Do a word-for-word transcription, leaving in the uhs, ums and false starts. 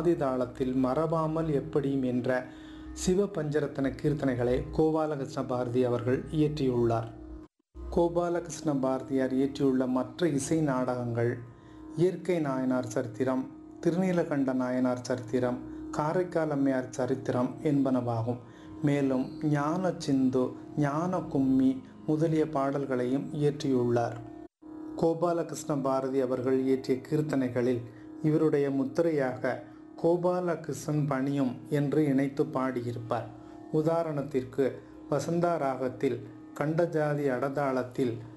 தாளத்தில் மறவாமல் எப்படியும் என்ற சிவபஞ்சரத்தன கீர்த்தனைகளை கோபாலகிருஷ்ண பாரதி அவர்கள் இயற்றியுள்ளார். கோபாலகிருஷ்ண பாரதியார் இயற்றியுள்ள மற்ற இசை நாடகங்கள் இயற்கை நாயனார் சரித்திரம், திருநீலகண்ட நாயனார் சரித்திரம், காரைக்கால் அம்மையார் சரித்திரம் என்பனவாகும். மேலும் ஞான சிந்து, ஞான கும்மி முதலிய பாடல்களையும் இயற்றியுள்ளார். கோபாலகிருஷ்ண பாரதி அவர்கள் இயற்றிய கீர்த்தனைகளில் இவருடைய முத்திரையாக கோபாலகிருஷ்ணன் பணியும் என்று இணைத்து பாடியிருப்பார். உதாரணத்திற்கு வசந்தா ராகத்தில் கண்டஜாதி அடதாளத்தில்